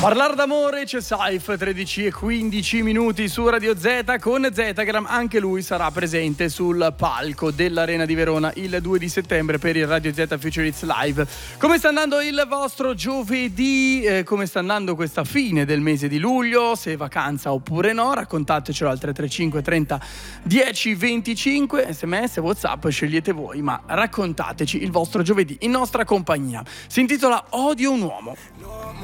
Parlare d'amore, c'è Saif, 13 e 15 minuti su Radio Z con Zetagram. Anche lui sarà presente sul palco dell'Arena di Verona il 2 di settembre per il Radio Z Future Hits Live. Come sta andando il vostro giovedì? Come sta andando questa fine del mese di luglio? Se è vacanza oppure no? Raccontatecelo al 335 30 10 25, sms, whatsapp, scegliete voi, ma raccontateci il vostro giovedì in nostra compagnia. Si intitola Odio un uomo.